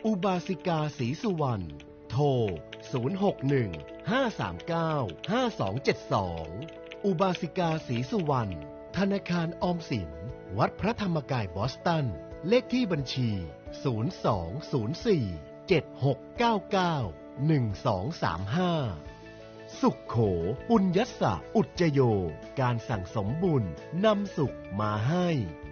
อุบาสิกาศรีสุวรรณโทร061-539-5272อุบาสิกาศรีสุวรรณธนาคารออมสินวัดพระธรรมกายบอสตันเลขที่บัญชี020476991235สุขโขปุญญัสสะอุจจโยการสั่งสมบุญนำสุขมาให้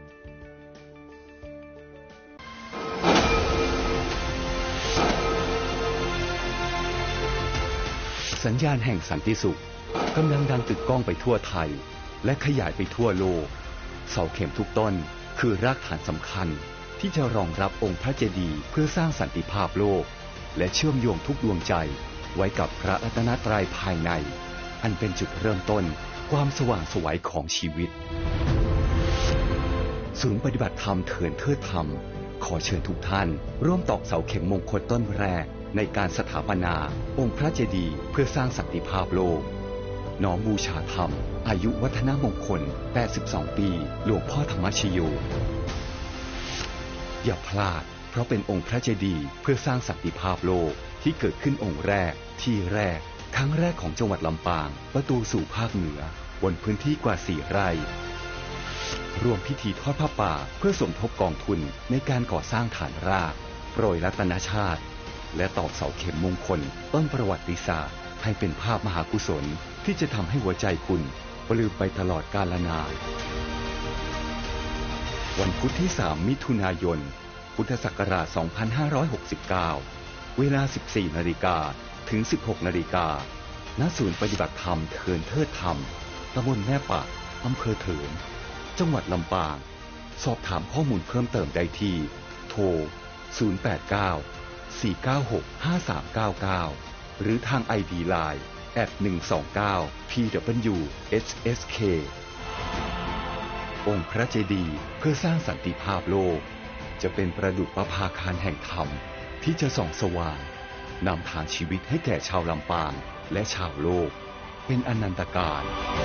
สัญญาณแห่งสันติสุขกำลังดังกึกก้องไปทั่วไทยและขยายไปทั่วโลกเสาเข็มทุกต้นคือรากฐานสำคัญที่จะรองรับองค์พระเจดีย์เพื่อสร้างสันติภาพโลกและเชื่อมโยงทุกดวงใจไว้กับพระรัตนตรัยภายในอันเป็นจุดเริ่มต้นความสว่างไสวของชีวิตศูนย์ปฏิบัติธรรมเถินเทิดธรรมขอเชิญทุกท่านร่วมตอกเสาเข็มมงคลต้นแรกในการสถาปนาองค์พระเจดีย์เพื่อสร้างสันติภาพโลกน้อมบูชาธรรมอายุวัฒนมงคล82ปีหลวงพ่อธรรมชโยอย่าพลาดเพราะเป็นองค์พระเจดีย์เพื่อสร้างสันติภาพโลกที่เกิดขึ้นองค์แรกที่แรกครั้งแรกของจังหวัดลำปางประตูสู่ภาคเหนือบนพื้นที่กว่า4 ไร่รวมพิธีทอดผ้าป่าเพื่อสมทบกองทุนในการก่อสร้างฐานรากโปรยรัตนชาติและตอกเสาเข็มมงคลต้นประวัติศาสตร์ให้เป็นภาพมหากุศลที่จะทำให้หัวใจคุณปลื้มไปตลอดกาลนานวันพุธที่3 มิถุนายนพุทธศักราช 2569 เวลา 14 นาฬิกาถึง 16 นาฬิกาณ ศูนย์ปฏิบัติธรรมเถินเทิดธรรมตำบลแม่ปะอำเภอเถินจังหวัดลำปางสอบถามข้อมูลเพิ่มเติมได้ที่โทร 089-496-5399 หรือทาง ID Line @129PWHSK องค์พระเจดีย์เพื่อสร้างสันติภาพโลกจะเป็นประดุจประภาคารแห่งธรรมที่จะส่องสว่างนำทางชีวิตให้แก่ชาวลำปางและชาวโลกเป็นอนันตกาล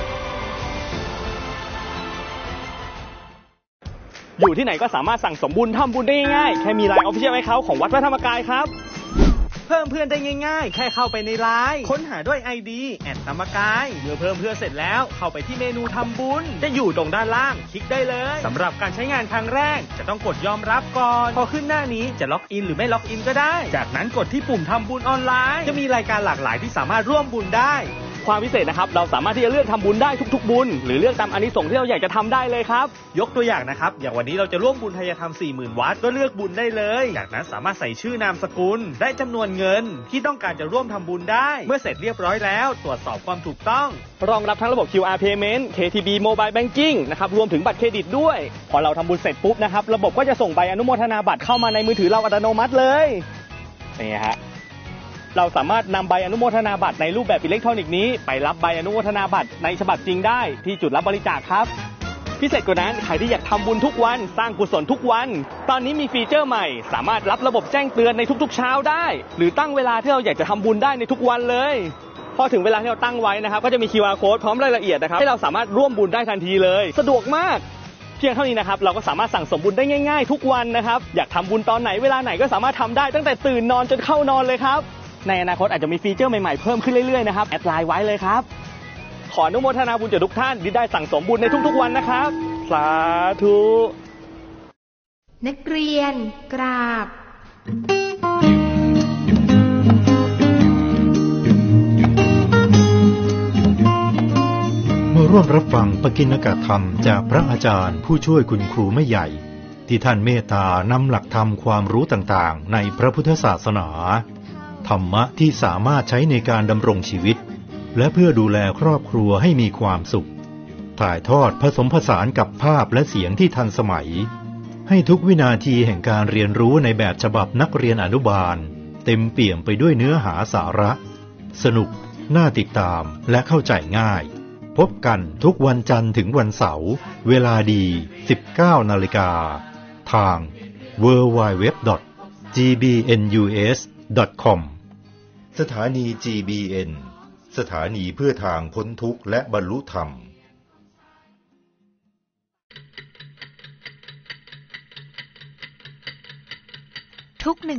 อยู่ที่ไหนก็สามารถสั่งสมบุญทำบุญได้ง่ายๆแค่มี LINE Official Account ของวัดพระธรรมกายครับเพิ่มเพื่อนได้ง่ายๆแค่เข้าไปใน LINE ค้นหาด้วย ID ธรรมกายเมื่อเพิ่มเพื่อนเสร็จแล้วเข้าไปที่เมนูทำบุญจะอยู่ตรงด้านล่างคลิกได้เลยสำหรับการใช้งานครั้งแรกจะต้องกดยอมรับก่อนพอขึ้นหน้านี้จะล็อกอินหรือไม่ล็อกอินก็ได้จากนั้นกดที่ปุ่มทำบุญออนไลน์จะมีรายการหลากหลายที่สามารถร่วมบุญได้ความพิเศษนะครับเราสามารถที่จะเลือกทำบุญได้ทุกๆบุญหรือเลือกตามอานิสงส์ที่เราอยากจะทำได้เลยครับยกตัวอย่างนะครับอย่างวันนี้เราจะร่วมบุญทายธรรม 40,000 วัตต์ก็เลือกบุญได้เลยจากนั้นสามารถใส่ชื่อนามสกุลได้จำนวนเงินที่ต้องการจะร่วมทำบุญได้เมื่อเสร็จเรียบร้อยแล้วตรวจสอบความถูกต้องรองรับทั้งระบบ QR Payment KTB Mobile Banking นะครับรวมถึงบัตรเครดิตด้วยพอเราทำบุญเสร็จปุ๊บนะครับระบบก็จะส่งใบอนุโมทนาบัตรเข้ามาในมือถือเราอัตโนมัติเลยนี่ฮะเราสามารถนำใบอนุโมทนาบัตรในรูปแบบอิเล็กทรอนิกส์นี้ไปรับใบอนุโมทนาบัตรในฉบับจริงได้ที่จุดรับบริจาคครับพิเศษกว่านั้นใครที่อยากทำบุญทุกวันสร้างกุศลทุกวันตอนนี้มีฟีเจอร์ใหม่สามารถรับระบบแจ้งเตือนในทุกๆเช้าได้หรือตั้งเวลาที่เราอยากจะทำบุญได้ในทุกวันเลยพอถึงเวลาที่เราตั้งไว้นะครับก็จะมี QR Code พร้อมรายละเอียดนะครับให้เราสามารถร่วมบุญได้ทันทีเลยสะดวกมากเพียงเท่านี้นะครับเราก็สามารถสั่งสมบุญได้ง่ายๆทุกวันนะครับอยากทำบุญตอนไหนเวลาไหนก็สามารถทำได้ตั้งแต่ตื่นนอนจนเข้านอนเลยครับในอนาคตอาจจะมีฟีเจอร์ใหม่ๆเพิ่มขึ้นเรื่อยๆนะครับแอดไลน์ไว้เลยครับขออนุโมทนาบุญจากทุกท่านที่ได้สั่งสมบุญในทุกๆวันนะครับสาธุนักเรียนกราบมาร่วมรับฟังปกิณกธรรมจากพระอาจารย์ผู้ช่วยคุณครูไม่ใหญ่ที่ท่านเมตตานำหลักธรรมความรู้ต่างๆในพระพุทธศาสนาธรรมะที่สามารถใช้ในการดำรงชีวิตและเพื่อดูแลครอบครัวให้มีความสุขถ่ายทอดผสมผสานกับภาพและเสียงที่ทันสมัยให้ทุกวินาทีแห่งการเรียนรู้ในแบบฉบับนักเรียนอนุบาลเต็มเปี่ยมไปด้วยเนื้อหาสาระสนุกน่าติดตามและเข้าใจง่ายพบกันทุกวันจันทร์ถึงวันเสาร์เวลาดี 19:00 น.ทาง www.gbnus.com สถานี GBN สถานีเพื่อทางพ้นทุกข์และบรรลุธรรมทุก